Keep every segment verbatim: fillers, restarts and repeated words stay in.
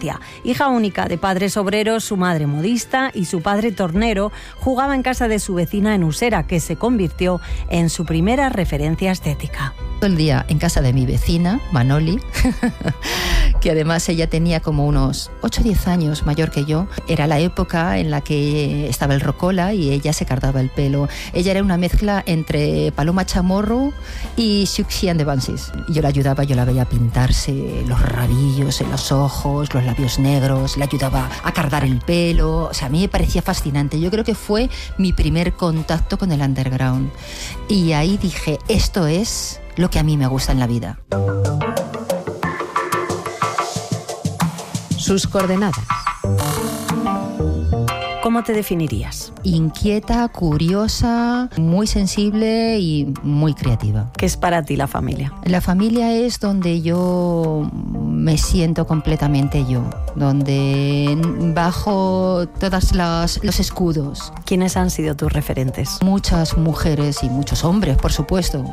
infancia. Hija única de padres obreros, su madre modista y su padre tornero, jugaba en casa de su vecina en Usera, que se convirtió en su primera referencia estética. Todo el día en casa de mi vecina, Manoli, que además ella tenía como unos ocho o diez años mayor que yo. Era la época en la que estaba el rocola y ella se cardaba el pelo. Ella era una mezcla entre Paloma Chamorro y Siouxsie and the Banshees. Yo la ayudaba, yo la veía pintarse los rabillos en los ojos, los labios negros, le ayudaba a cardar el pelo. O sea, a mí me parecía fascinante. Yo creo que fue mi primer contacto con el underground. Y ahí dije, esto es lo que a mí me gusta en la vida. Sus coordenadas. ¿Cómo te definirías? Inquieta, curiosa, muy sensible y muy creativa. ¿Qué es para ti la familia? La familia es donde yo me siento completamente yo, donde bajo todos los escudos. ¿Quiénes han sido tus referentes? Muchas mujeres y muchos hombres, por supuesto.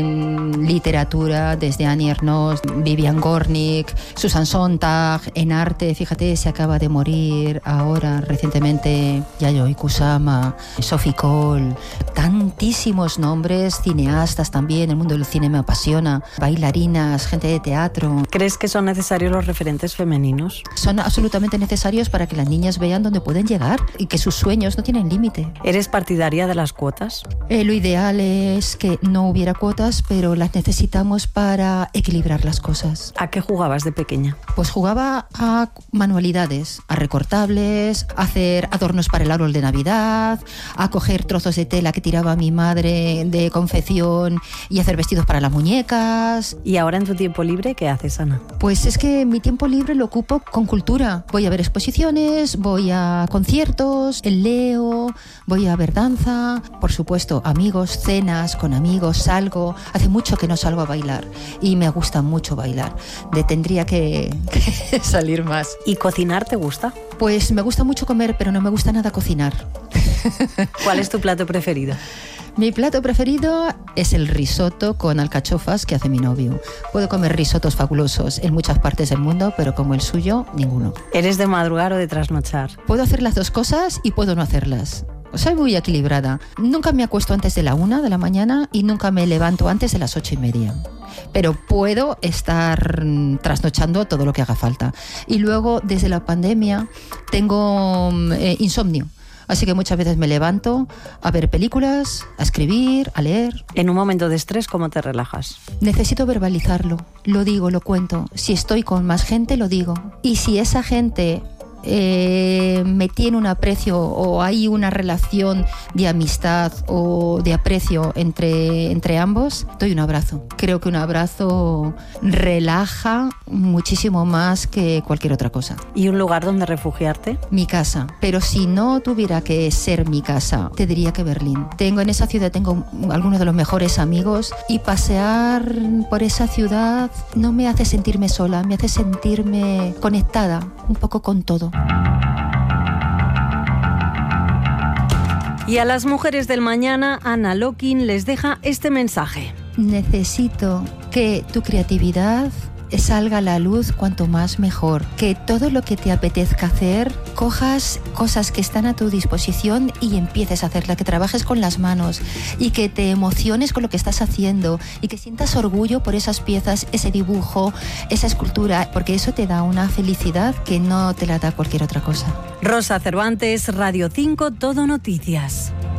En literatura, desde Annie Ernaux, Vivian Gornick, Susan Sontag. En arte, fíjate, se acaba de morir ahora recientemente Yayoi Kusama, Sophie Cole, tantísimos nombres, cineastas también, el mundo del cine me apasiona, bailarinas, gente de teatro. ¿Crees que son necesarios los referentes femeninos? Son absolutamente necesarios para que las niñas vean dónde pueden llegar y que sus sueños no tienen límite. ¿Eres partidaria de las cuotas? Eh, lo ideal es que no hubiera cuotas, pero las necesitamos para equilibrar las cosas. ¿A qué jugabas de pequeña? Pues jugaba a manualidades, a recortables, a hacer adornos para el árbol de Navidad, a coger trozos de tela que tiraba mi madre de confección y hacer vestidos para las muñecas. ¿Y ahora en tu tiempo libre qué haces, Ana? Pues es que mi tiempo libre lo ocupo con cultura. Voy a ver exposiciones, voy a conciertos, leo, voy a ver danza, por supuesto amigos, cenas con amigos, salgo. Hace mucho que no salgo a bailar y me gusta mucho bailar. De, tendría que, que salir más. ¿Y cocinar te gusta? Pues me gusta mucho comer, pero no me gusta nada cocinar. ¿Cuál es tu plato preferido? Mi plato preferido es el risotto con alcachofas que hace mi novio. Puedo comer risotos fabulosos en muchas partes del mundo, pero como el suyo, ninguno. ¿Eres de madrugar o de trasnochar? Puedo hacer las dos cosas y puedo no hacerlas. Soy muy equilibrada. Nunca me acuesto antes de la una de la mañana y nunca me levanto antes de las ocho y media. Pero puedo estar trasnochando todo lo que haga falta. Y luego, desde la pandemia, tengo eh, insomnio. Así que muchas veces me levanto a ver películas, a escribir, a leer. En un momento de estrés, ¿cómo te relajas? Necesito verbalizarlo. Lo digo, lo cuento. Si estoy con más gente, lo digo. Y si esa gente eh, me tiene un aprecio o hay una relación de amistad o de aprecio entre, entre ambos, doy un abrazo. Creo que un abrazo relaja muchísimo más que cualquier otra cosa. ¿Y un lugar donde refugiarte? Mi casa. Pero si no tuviera que ser mi casa, te diría que Berlín. Tengo en esa ciudad, tengo algunos de los mejores amigos y pasear por esa ciudad no me hace sentirme sola, me hace sentirme conectada un poco con todo. Y a las mujeres del mañana, Ana Lokin les deja este mensaje. Necesito que tu creatividad salga a la luz cuanto más mejor. Que todo lo que te apetezca hacer, cojas cosas que están a tu disposición y empieces a hacerla, que trabajes con las manos y que te emociones con lo que estás haciendo y que sientas orgullo por esas piezas, ese dibujo, esa escultura, porque eso te da una felicidad que no te la da cualquier otra cosa. Rosa Cervantes, Radio cinco, Todo Noticias.